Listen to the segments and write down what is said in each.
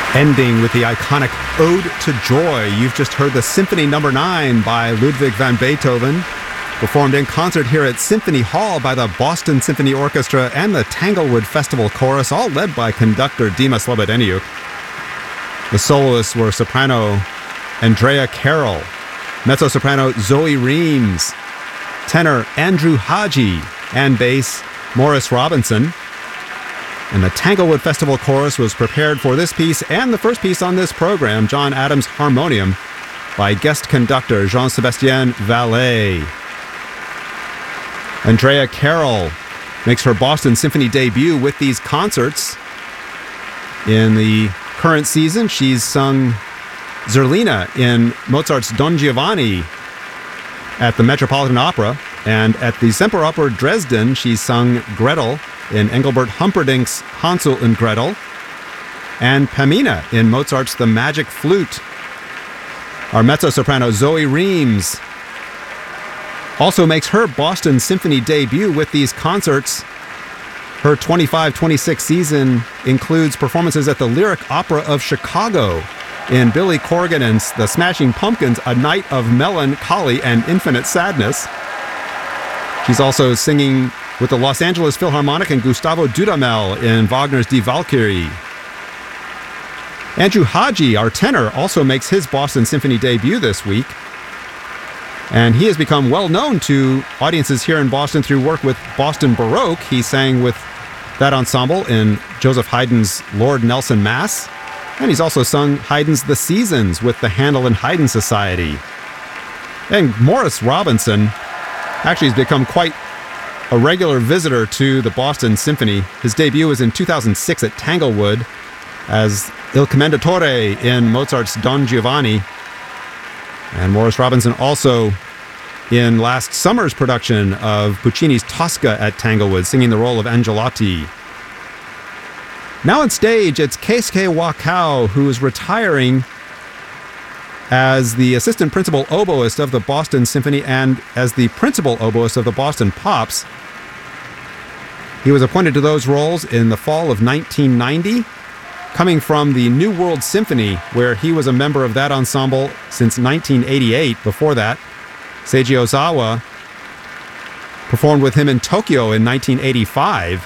Ending with the iconic Ode to Joy. You've just heard the Symphony No. 9 by Ludwig van Beethoven, performed in concert here at Symphony Hall by the Boston Symphony Orchestra and the Tanglewood Festival Chorus, all led by conductor Dima Slobodeniuk. The soloists were soprano Andrea Carroll, mezzo-soprano Zoe Reams, tenor Andrew Haji, and bass Morris Robinson. And the Tanglewood Festival Chorus was prepared for this piece and the first piece on this program, John Adams' Harmonium, by guest conductor Jean-Sébastien Vallet. Andrea Carroll makes her Boston Symphony debut with these concerts. In the current season, she's sung Zerlina in Mozart's Don Giovanni at the Metropolitan Opera, and at the Semperoper Dresden, she's sung Gretel in Engelbert Humperdinck's Hansel and Gretel, and Pamina in Mozart's The Magic Flute. Our mezzo-soprano Zoe Reams also makes her Boston Symphony debut with these concerts. Her 25-26 season includes performances at the Lyric Opera of Chicago in Billy Corgan and the Smashing Pumpkins' A Night of Melancholy and Infinite Sadness. She's also singing with the Los Angeles Philharmonic and Gustavo Dudamel in Wagner's Die Walküre. Andrew Haji, our tenor, also makes his Boston Symphony debut this week. And he has become well known to audiences here in Boston through work with Boston Baroque. He sang with that ensemble in Joseph Haydn's Lord Nelson Mass. And he's also sung Haydn's The Seasons with the Handel and Haydn Society. And Morris Robinson actually has become quite a regular visitor to the Boston Symphony. His debut was in 2006 at Tanglewood as Il Commendatore in Mozart's Don Giovanni. And Morris Robinson also in last summer's production of Puccini's Tosca at Tanglewood, singing the role of Angelotti. Now on stage, it's Keisuke Wakao, who is retiring as the assistant principal oboist of the Boston Symphony and as the principal oboist of the Boston Pops. He was appointed to those roles in the fall of 1990, coming from the New World Symphony, where he was a member of that ensemble since 1988. Before that, Seiji Ozawa performed with him in Tokyo in 1985.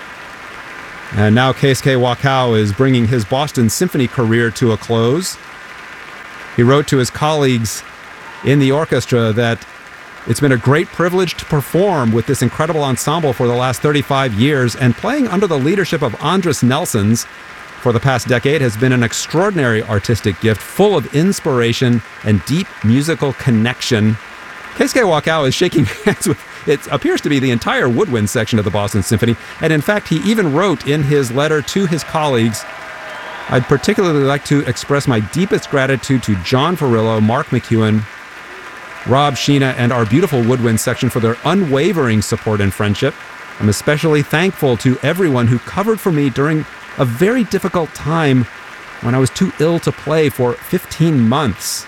And now Keisuke Wakao is bringing his Boston Symphony career to a close. He wrote to his colleagues in the orchestra that it's been a great privilege to perform with this incredible ensemble for the last 35 years, and playing under the leadership of Andris Nelsons for the past decade has been an extraordinary artistic gift, full of inspiration and deep musical connection. Keisuke Wakao is shaking hands with, it appears to be the entire woodwind section of the Boston Symphony, and in fact, he even wrote in his letter to his colleagues, "I'd particularly like to express my deepest gratitude to John Farillo, Mark McEwen, Rob Sheena, and our beautiful woodwind section for their unwavering support and friendship. I'm especially thankful to everyone who covered for me during a very difficult time when I was too ill to play for 15 months."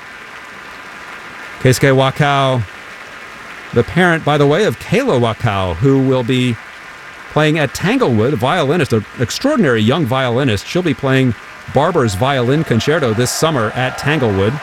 Keisuke Wakao, the parent, by the way, of Kayla Wakao, who will be playing at Tanglewood, a violinist, an extraordinary young violinist. She'll be playing Barber's Violin Concerto this summer at Tanglewood.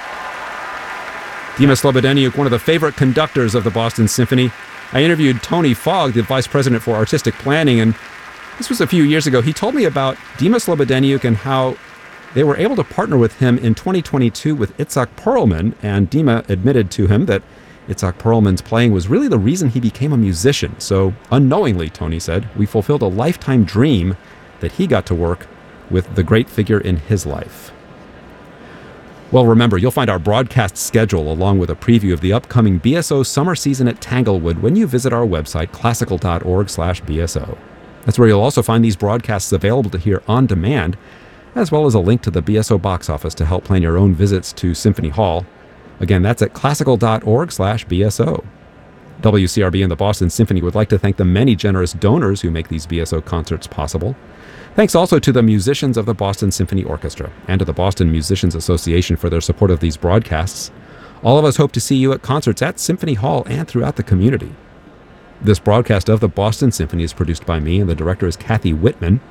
Dima Slobodeniuk, one of the favorite conductors of the Boston Symphony. I interviewed Tony Fogg, the vice president for artistic planning, and this was a few years ago. He told me about Dima Slobodeniuk and how they were able to partner with him in 2022 with Itzhak Perlman, and Dima admitted to him that Itzhak Perlman's playing was really the reason he became a musician. So unknowingly, Tony said, we fulfilled a lifetime dream that he got to work with the great figure in his life. Well, remember, you'll find our broadcast schedule along with a preview of the upcoming BSO summer season at Tanglewood when you visit our website, classical.org/BSO. That's where you'll also find these broadcasts available to hear on demand, as well as a link to the BSO box office to help plan your own visits to Symphony Hall. Again, that's at classical.org/BSO. WCRB and the Boston Symphony would like to thank the many generous donors who make these BSO concerts possible. Thanks also to the musicians of the Boston Symphony Orchestra and to the Boston Musicians Association for their support of these broadcasts. All of us hope to see you at concerts at Symphony Hall and throughout the community. This broadcast of the Boston Symphony is produced by me, and the director is Kathy Whitman.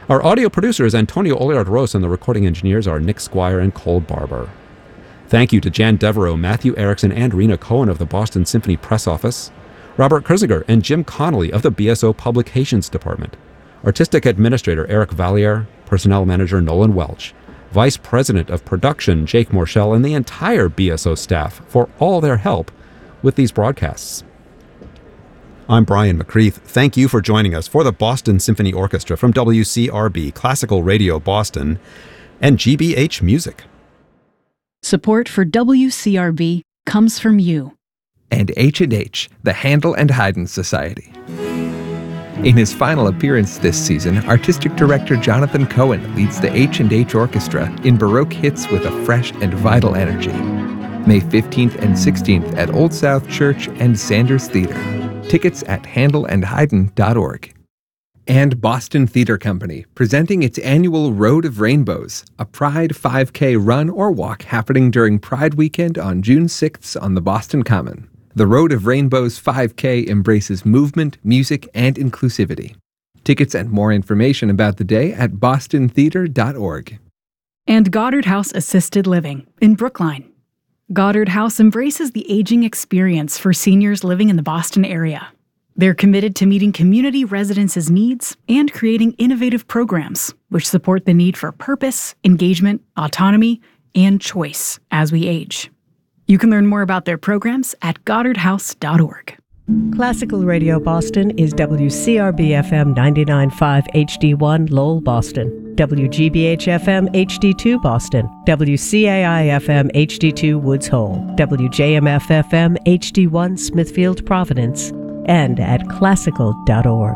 Our audio producer is Antonio Oliard-Rose, and the recording engineers are Nick Squire and Cole Barber. Thank you to Jan Devereaux, Matthew Erickson, and Rena Cohen of the Boston Symphony Press Office, Robert Kurziger and Jim Connolly of the BSO Publications Department, Artistic Administrator Eric Valliere, Personnel Manager Nolan Welch, Vice President of Production Jake Morshell, and the entire BSO staff for all their help with these broadcasts. I'm Brian McCreath. Thank you for joining us for the Boston Symphony Orchestra from WCRB, Classical Radio Boston, and GBH Music. Support for WCRB comes from you. And H&H, the Handel and Haydn Society. In his final appearance this season, Artistic Director Jonathan Cohen leads the H&H Orchestra in Baroque hits with a fresh and vital energy. May 15th and 16th at Old South Church and Sanders Theater. Tickets at handelandhaydn.org. And Boston Theater Company, presenting its annual Road of Rainbows, a Pride 5K run or walk happening during Pride Weekend on June 6th on the Boston Common. The Road of Rainbows 5K embraces movement, music, and inclusivity. Tickets and more information about the day at bostontheater.org. And Goddard House Assisted Living in Brookline. Goddard House embraces the aging experience for seniors living in the Boston area. They're committed to meeting community residents' needs and creating innovative programs which support the need for purpose, engagement, autonomy, and choice as we age. You can learn more about their programs at goddardhouse.org. Classical Radio Boston is WCRB-FM 99.5 HD1 Lowell, Boston, WGBH-FM HD2 Boston, WCAI-FM HD2 Woods Hole, WJMF-FM HD1 Smithfield, Providence, and at classical.org.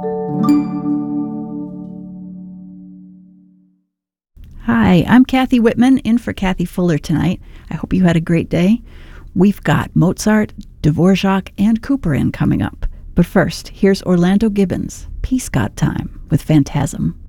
Hi, I'm Kathy Whitman, in for Kathy Fuller tonight. I hope you had a great day. We've got Mozart, Dvorak, and Couperin coming up. But first, here's Orlando Gibbons, Peace Got Time, with Phantasm.